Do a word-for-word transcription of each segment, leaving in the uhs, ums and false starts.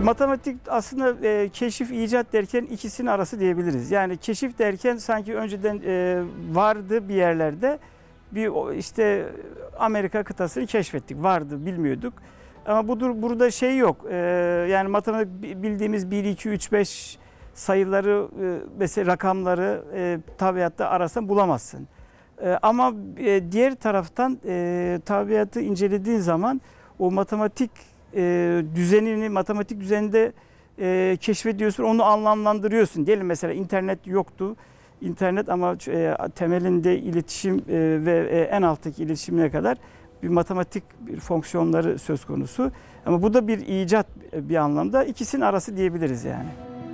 Matematik aslında e, keşif, icat derken ikisinin arası diyebiliriz. Yani keşif derken sanki önceden e, vardı bir yerlerde. Bir işte Amerika kıtasını keşfettik. Vardı, bilmiyorduk. Ama budur, burada şey yok. E, yani matematik bildiğimiz bir, iki, üç, beş sayıları, e, mesela rakamları e, tabiatta arasan bulamazsın. E, ama e, diğer taraftan e, tabiatı incelediğin zaman o matematik e, düzenini, matematik düzeninde e, keşfediyorsun, onu anlamlandırıyorsun. Diyelim mesela internet yoktu. İnternet ama e, temelinde iletişim e, ve e, en alttaki iletişimine kadar bir matematik bir fonksiyonları söz konusu. Ama bu da bir icat bir anlamda. İkisinin arası diyebiliriz yani.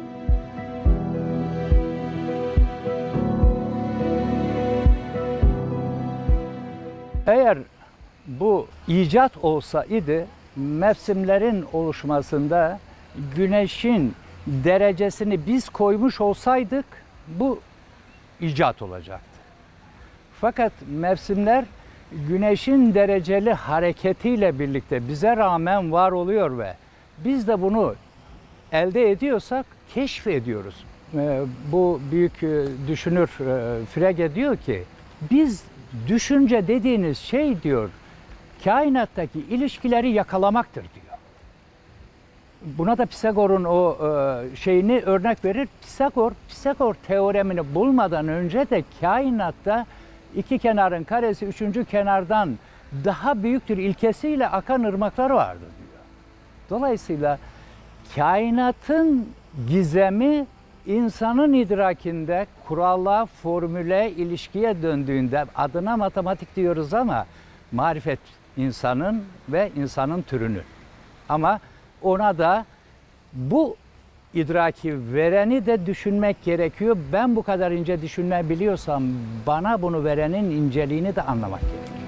Eğer bu icat olsaydı mevsimlerin oluşmasında güneşin derecesini biz koymuş olsaydık bu icat olacaktı. Fakat mevsimler güneşin dereceli hareketiyle birlikte bize rağmen var oluyor ve biz de bunu elde ediyorsak keşfediyoruz. Bu büyük düşünür Frege diyor ki biz düşünce dediğiniz şey diyor kainattaki ilişkileri yakalamaktır diyor. Buna da Pisagor'un o şeyini örnek verir. Pisagor, Pisagor teoremini bulmadan önce de kainatta iki kenarın karesi üçüncü kenardan daha büyüktür ilkesiyle akan ırmaklar vardır diyor. Dolayısıyla kainatın gizemi insanın idrakinde kurala, formüle, ilişkiye döndüğünde adına matematik diyoruz ama marifet insanın ve insanın türünün. Ama ona da bu idraki vereni de düşünmek gerekiyor. Ben bu kadar ince düşünebiliyorsam bana bunu verenin inceliğini de anlamak gerekiyor.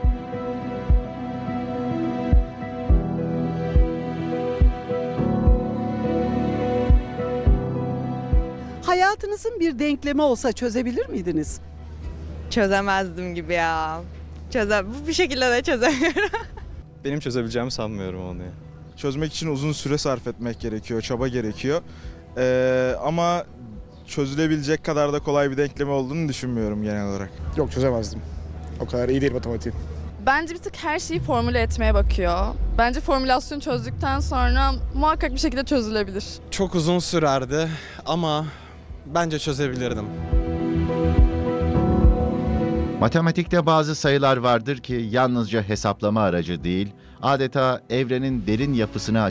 Hayatınızın bir denklemi olsa çözebilir miydiniz? Çözemezdim gibi ya. Çöze bir şekilde de çözemiyorum. Benim çözebileceğimi sanmıyorum onu ya. Çözmek için uzun süre sarf etmek gerekiyor, çaba gerekiyor. Ee, ama çözülebilecek kadar da kolay bir denklemi olduğunu düşünmüyorum genel olarak. Yok çözemezdim. O kadar iyi değil matematiğim. Bence bir tık her şeyi formüle etmeye bakıyor. Bence formülasyonu çözdükten sonra muhakkak bir şekilde çözülebilir. Çok uzun sürerdi ama bence çözebilirdim. Matematikte bazı sayılar vardır ki yalnızca hesaplama aracı değil, adeta evrenin derin yapısını